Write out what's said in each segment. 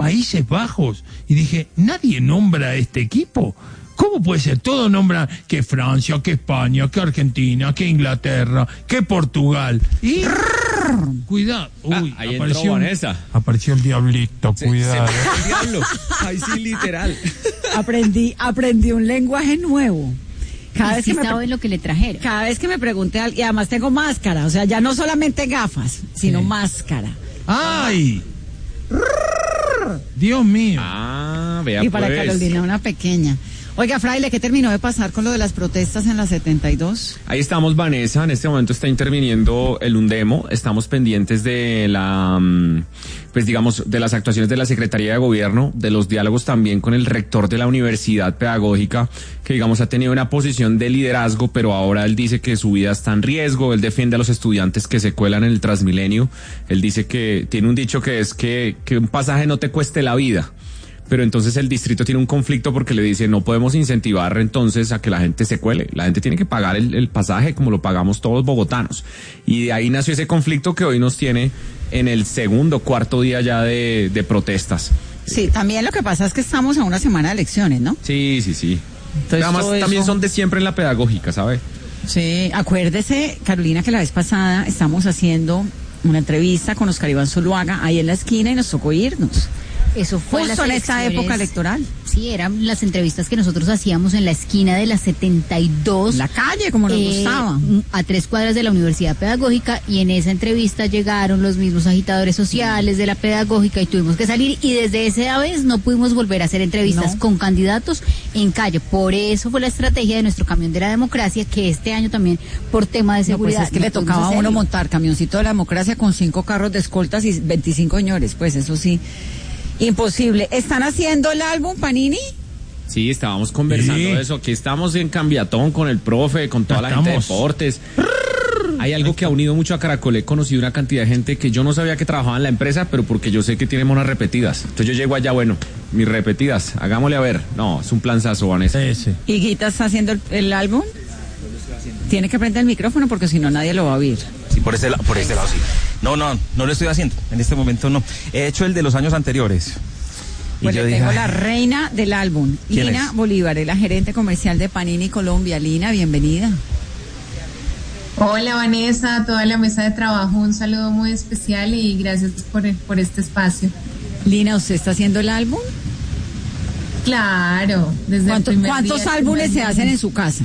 Países Bajos. Y dije, nadie nombra a este equipo. ¿Cómo puede ser? Todos nombran que Francia, que España, que Argentina, que Inglaterra, que Portugal. Y cuidado. Uy, ahí entró Vanessa. Apareció el diablito, cuidado. Se el diablo. Ahí sí, literal. Aprendí un lenguaje nuevo. Cada vez que sabe lo que le trajeron. Cada vez que me pregunté, y además tengo máscara, o sea, ya no solamente gafas, sino máscara. ¡Ay! Dios mío. Vea y para pues. Carolina una pequeña. Oiga, Fraile, ¿qué terminó de pasar con lo de las protestas en la 72? Ahí estamos, Vanessa. En este momento está interviniendo el Undemo. Estamos pendientes de de las actuaciones de la Secretaría de Gobierno, de los diálogos también con el rector de la Universidad Pedagógica, que digamos ha tenido una posición de liderazgo, pero ahora él dice que su vida está en riesgo. Él defiende a los estudiantes que se cuelan en el Transmilenio. Él dice que tiene un dicho que es que un pasaje no te cueste la vida. Pero entonces el distrito tiene un conflicto porque le dice no podemos incentivar entonces a que la gente se cuele. La gente tiene que pagar el pasaje como lo pagamos todos los bogotanos. Y de ahí nació ese conflicto que hoy nos tiene en el cuarto día ya de protestas. Sí, también lo que pasa es que estamos a una semana de elecciones, ¿no? Sí. Entonces, además también son de siempre en la pedagógica, ¿sabe? Sí, acuérdese, Carolina, que la vez pasada estamos haciendo una entrevista con Oscar Iván Zuluaga ahí en la esquina y nos tocó irnos. Eso fue justo en esa época electoral. Sí, eran las entrevistas que nosotros hacíamos en la esquina de la 72. La calle, como nos gustaba. A 3 cuadras de la Universidad Pedagógica, y en esa entrevista llegaron los mismos agitadores sociales de la Pedagógica y tuvimos que salir, y desde esa vez no pudimos volver a hacer entrevistas con candidatos en calle. Por eso fue la estrategia de nuestro camión de la democracia, que este año también, por tema de seguridad... Pues es que le tocaba a uno montar camioncito de la democracia con 5 carros de escoltas y 25 señores, pues eso sí... Imposible. ¿Están haciendo el álbum, Panini? Sí, estábamos conversando de eso. Aquí estamos en Cambiatón con el profe, con toda la gente de deportes. Hay algo que ha unido mucho a Caracol. He conocido una cantidad de gente que yo no sabía que trabajaba en la empresa, pero porque yo sé que tienen unas repetidas. Entonces yo llego allá, bueno, mis repetidas, hagámosle a ver. No, es un planzazo, Vanessa. Sí. ¿Y Guita está haciendo el álbum? Tiene que prender el micrófono porque si no nadie lo va a oír. Sí, por este lado sí. No lo estoy haciendo. En este momento no. He hecho el de los años anteriores. Bueno, tengo la reina del álbum, Lina Bolívar, la gerente comercial de Panini Colombia. Lina, bienvenida. Hola Vanessa, a toda la mesa de trabajo, un saludo muy especial y gracias por este espacio. Lina, ¿usted está haciendo el álbum? Claro, desde ¿Cuántos álbumes se hacen en su casa?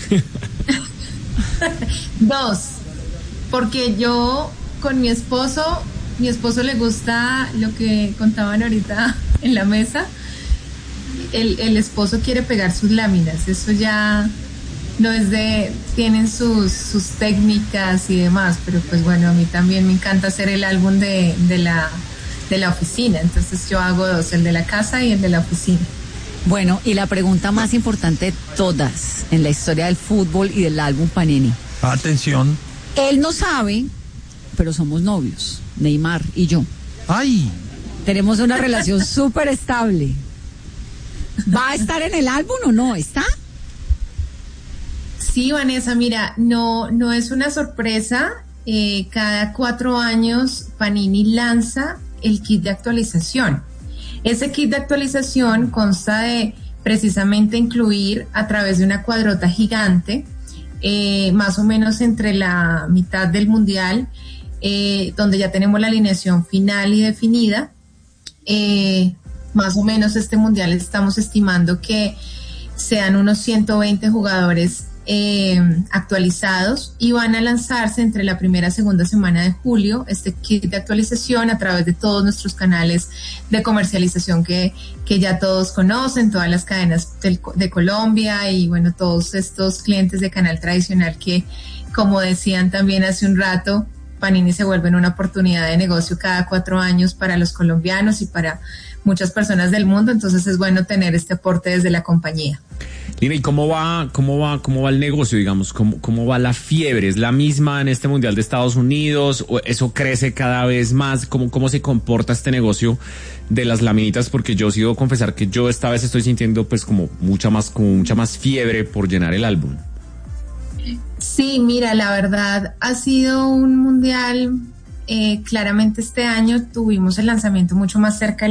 2, porque yo con mi esposo le gusta lo que contaban ahorita en la mesa. El esposo quiere pegar sus láminas, eso ya no es tienen sus técnicas y demás, pero pues bueno, a mí también me encanta hacer el álbum de la oficina, entonces yo hago 2, el de la casa y el de la oficina. Bueno, y la pregunta más importante de todas en la historia del fútbol y del álbum Panini. Atención. Él no sabe, pero somos novios, Neymar y yo. ¡Ay! Tenemos una relación súper estable. ¿Va a estar en el álbum o no? ¿Está? Sí, Vanessa, mira, no es una sorpresa. Cada 4 años Panini lanza el kit de actualización. Ese kit de actualización consta de precisamente incluir a través de una cuadrota gigante, más o menos entre la mitad del mundial, donde ya tenemos la alineación final y definida. Más o menos este mundial estamos estimando que sean unos 120 jugadores actualizados, y van a lanzarse entre la primera y segunda semana de julio este kit de actualización a través de todos nuestros canales de comercialización que ya todos conocen, todas las cadenas de Colombia y bueno, todos estos clientes de canal tradicional que, como decían también hace un rato, Panini se vuelve una oportunidad de negocio cada 4 años para los colombianos y para muchas personas del mundo, entonces es bueno tener este aporte desde la compañía. Lina, ¿y cómo va el negocio, digamos? ¿Cómo va la fiebre? ¿Es la misma en este Mundial de Estados Unidos? ¿O eso crece cada vez más? ¿Cómo se comporta este negocio de las laminitas? Porque yo sí debo confesar que yo esta vez estoy sintiendo pues como mucha más fiebre por llenar el álbum. Sí, mira, la verdad ha sido un mundial, claramente este año tuvimos el lanzamiento mucho más cerca